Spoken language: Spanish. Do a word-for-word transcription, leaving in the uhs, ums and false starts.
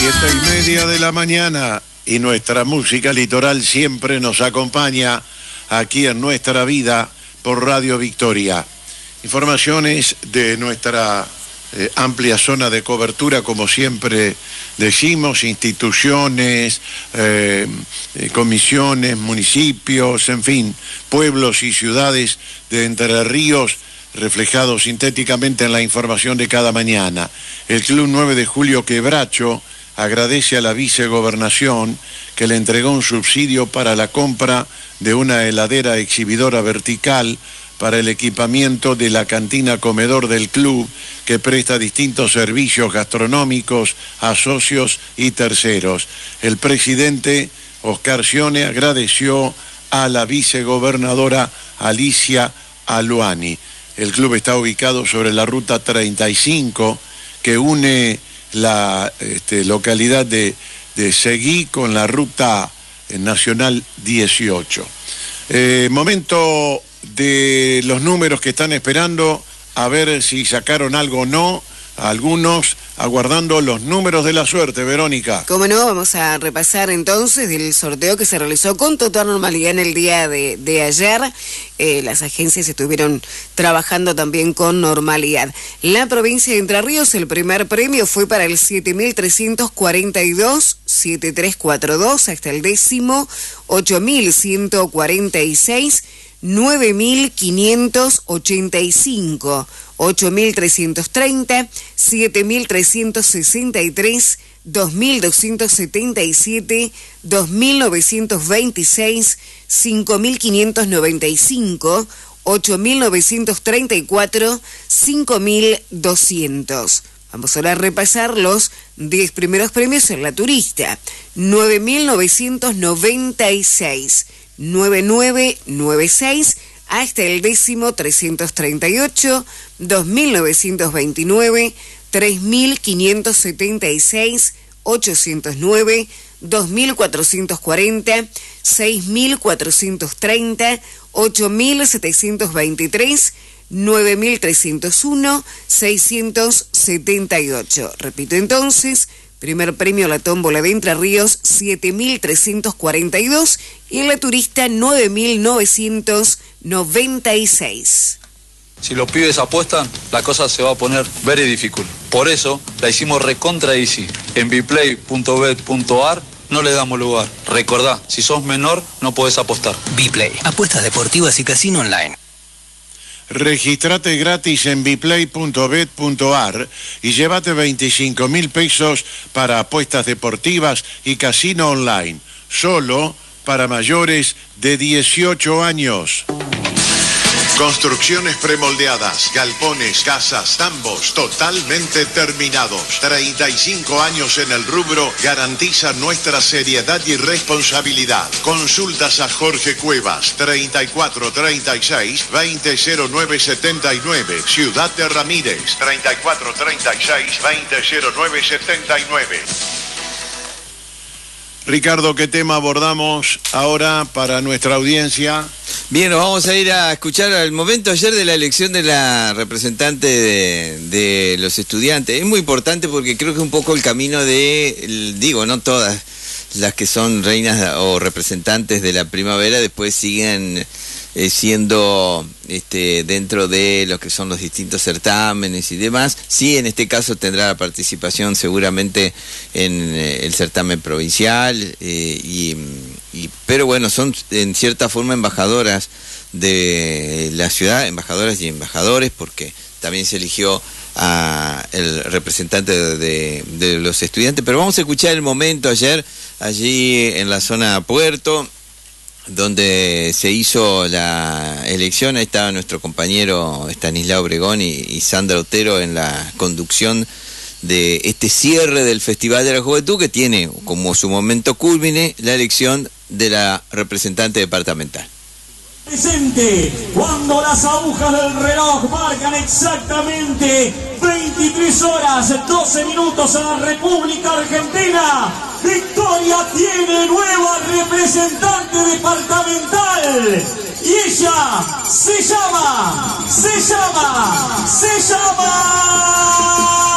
Siete y media de la mañana y nuestra música litoral siempre nos acompaña aquí en Nuestra Vida por Radio Victoria. Informaciones de nuestra eh, amplia zona de cobertura, como siempre decimos, instituciones, eh, eh, comisiones, municipios, en fin, pueblos y ciudades de Entre Ríos, reflejados sintéticamente en la información de cada mañana. El Club nueve de Julio Quebracho agradece a la vicegobernación que le entregó un subsidio para la compra de una heladera exhibidora vertical para el equipamiento de la cantina comedor del club, que presta distintos servicios gastronómicos a socios y terceros. El presidente Oscar Scione agradeció a la vicegobernadora Alicia Aluani. El club está ubicado sobre la ruta treinta y cinco, que une la este, localidad de, de Seguí con la ruta nacional dieciocho. Eh, momento de los números que están esperando, a ver si sacaron algo o no. Algunos aguardando los números de la suerte, Verónica. Como no, vamos a repasar entonces el sorteo que se realizó con total normalidad en el día de, de ayer. Eh, las agencias estuvieron trabajando también con normalidad. La provincia de Entre Ríos, el primer premio fue para el siete mil trescientos cuarenta y dos, siete tres cuatro dos, hasta el décimo, ocho mil ciento cuarenta y seis, nueve mil quinientos ochenta y cinco, ocho mil trescientos treinta, siete mil trescientos sesenta y tres, dos mil doscientos setenta y siete, dos mil novecientos veintiséis, cinco mil quinientos noventa y cinco, ocho mil novecientos treinta y cuatro, cinco mil doscientos. Vamos ahora a repasar los diez primeros premios en la turista. nueve mil novecientos noventa y seis, nueve mil novecientos noventa y seis, hasta el décimo trescientos treinta y ocho, dos mil novecientos veintinueve, tres mil quinientos setenta y seis, ochocientos nueve, dos mil cuatrocientos cuarenta, seis mil cuatrocientos treinta, ocho mil setecientos veintitrés, nueve mil trescientos uno, seiscientos setenta y ocho. Repito entonces, primer premio a la tómbola de Entre Ríos, siete mil trescientos cuarenta y dos, y en la turista, nueve mil novecientos noventa y seis. Si los pibes apuestan, la cosa se va a poner very difficult. Por eso la hicimos recontra easy. En biplay punto bet punto ar no le damos lugar. Recordá, si sos menor, no podés apostar. Biplay, apuestas deportivas y casino online. Registrate gratis en biplay punto bet punto ar y llévate veinticinco mil pesos para apuestas deportivas y casino online, solo para mayores de dieciocho años. Construcciones premoldeadas, galpones, casas, tambos, totalmente terminados. treinta y cinco años en el rubro garantizan nuestra seriedad y responsabilidad. Consultas a Jorge Cuevas, treinta y cuatro treinta y seis, veinte cero nueve setenta y nueve. Ciudad de Ramírez, treinta y cuatro treinta y seis, veinte cero nueve setenta y nueve. Ricardo, ¿qué tema abordamos ahora para nuestra audiencia? Bien, nos vamos a ir a escuchar al momento ayer de la elección de la representante de, de los estudiantes. Es muy importante porque creo que es un poco el camino de, digo, no todas las que son reinas o representantes de la primavera después siguen eh, siendo este, dentro de lo que son los distintos certámenes y demás. Sí, en este caso tendrá la participación seguramente en eh, el certamen provincial, eh, y, y, pero bueno, son en cierta forma embajadoras de la ciudad, embajadoras y embajadores, porque también se eligió a el representante de, de, de los estudiantes. Pero vamos a escuchar el momento ayer allí en la zona Puerto, donde se hizo la elección. Ahí estaba nuestro compañero Estanislao Obregón y, y Sandra Otero en la conducción de este cierre del Festival de la Juventud, que tiene como su momento cúlmine la elección de la representante departamental. Presente, cuando las agujas del reloj marcan exactamente veintitrés horas, doce minutos en la República Argentina, Victoria tiene nueva representante departamental y ella se llama, se llama, se llama...